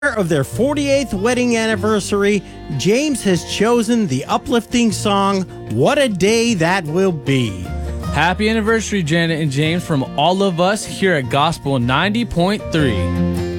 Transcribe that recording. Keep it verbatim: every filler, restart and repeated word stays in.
of their forty-eighth wedding anniversary, James has chosen the uplifting song, What a Day That Will Be. Happy anniversary, Janet and James, from all of us here at Gospel ninety point three.